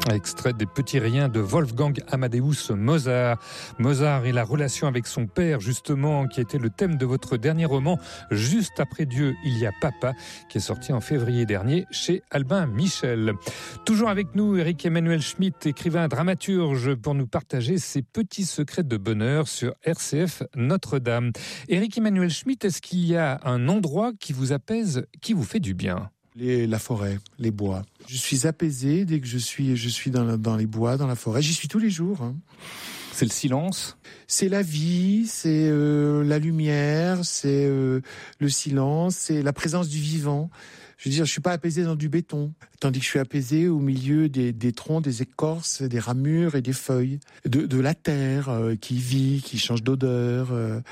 Extrait des Petits Riens de Wolfgang Amadeus Mozart. Mozart et la relation avec son père, justement, qui était le thème de votre dernier roman, Juste après Dieu, il y a papa, qui est sorti en février dernier chez Albin Michel. Toujours avec nous, Éric-Emmanuel Schmitt, écrivain dramaturge, pour nous partager ses petits secrets de bonheur sur RCF Notre-Dame. Éric-Emmanuel Schmitt, est-ce qu'il y a un endroit qui vous apaise, qui vous fait du bien ? La forêt, les bois. Je suis apaisé dès que je suis dans les bois, dans la forêt. J'y suis tous les jours. C'est le silence ? C'est la vie, c'est la lumière, c'est le silence, c'est la présence du vivant. Je veux dire, je suis pas apaisé dans du béton, tandis que je suis apaisé au milieu des troncs, des écorces, des ramures et des feuilles, de la terre qui vit, qui change d'odeur.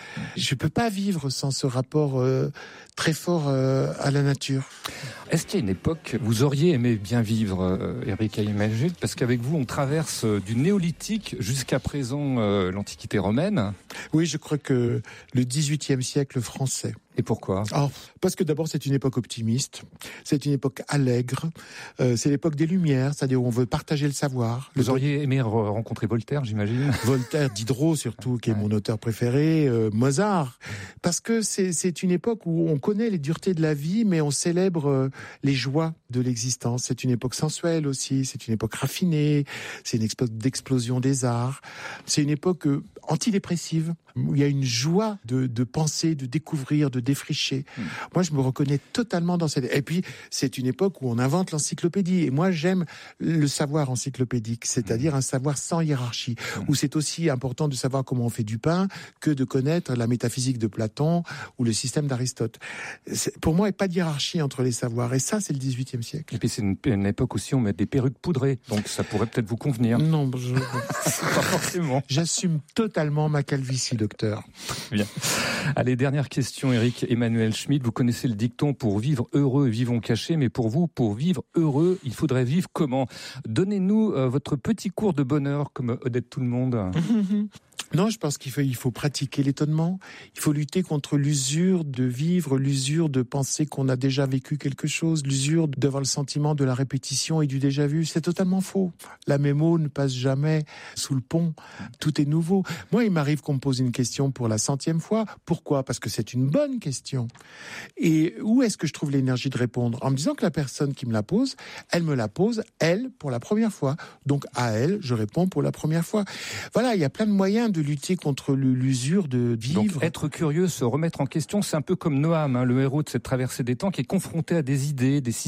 Je peux pas vivre sans ce rapport très fort à la nature. Est-ce qu'il y a une époque vous auriez aimé bien vivre, Éric-Emmanuel Schmitt, parce qu'avec vous, on traverse du néolithique jusqu'à présent l'Antiquité romaine. Oui, je crois que le XVIIIe siècle français. Et pourquoi ? Parce que d'abord, c'est une époque optimiste, c'est une époque allègre, c'est l'époque des Lumières, c'est-à-dire où on veut partager le savoir. Vous auriez aimé rencontrer Voltaire, j'imagine ? Voltaire, Diderot surtout, qui est mon auteur préféré, Mozart. Parce que c'est une époque où on connaît les duretés de la vie, mais on célèbre les joies de l'existence. C'est une époque sensuelle aussi, c'est une époque raffinée, c'est une époque d'explosion des arts, c'est une époque antidépressive, où il y a une joie de penser, de découvrir, de défricher. Moi, je me reconnais totalement dans cette... Et puis, c'est une époque où on invente l'encyclopédie. Et moi, j'aime le savoir encyclopédique, c'est-à-dire un savoir sans hiérarchie, où c'est aussi important de savoir comment on fait du pain que de connaître la métaphysique de Platon ou le système d'Aristote. Pour moi, il n'y a pas de hiérarchie entre les savoirs. Et ça, c'est le XVIIIe siècle. Et puis, c'est une époque aussi où on met des perruques poudrées. Donc, ça pourrait peut-être vous convenir. Non, pas forcément. J'assume totalement ma calvitie, docteur. Bien. Allez, dernière question, Éric-Emmanuel Schmitt. Vous connaissez le dicton « Pour vivre heureux, vivons cachés », mais pour vous, pour vivre heureux, il faudrait vivre comment ? Donnez-nous votre petit cours de bonheur comme Odette Tout-le-Monde. Non, je pense qu'il faut pratiquer l'étonnement. Il faut lutter contre l'usure de vivre, l'usure de penser qu'on a déjà vécu quelque chose, l'usure d'avoir le sentiment de la répétition et du déjà-vu. C'est totalement faux. La mémo ne passe jamais sous le pont. Tout est nouveau. Moi, il m'arrive qu'on me pose une question pour la 100e fois. Pourquoi ? Parce que c'est une bonne question. Et où est-ce que je trouve l'énergie de répondre ? En me disant que la personne qui me la pose, elle me la pose, elle, pour la première fois. Donc, à elle, je réponds pour la première fois. Voilà, il y a plein de moyens de lutter contre l'usure de vivre. Donc, être curieux, se remettre en question, c'est un peu comme Noam, le héros de cette traversée des temps, qui est confronté à des idées, des